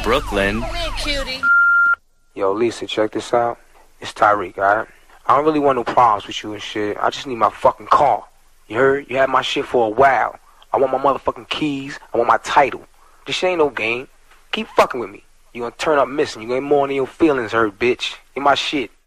Brooklyn. Come here, cutie. Yo, Lisa, check this out. It's Tyreek, alright? I don't really want no problems with you and shit. I just need my fucking car. You heard? You had my shit for a while. I want my motherfucking keys. I want my title. This shit ain't no game. Keep fucking with me. You gonna turn up missing. You gonna get more than your feelings hurt, bitch. Get my shit.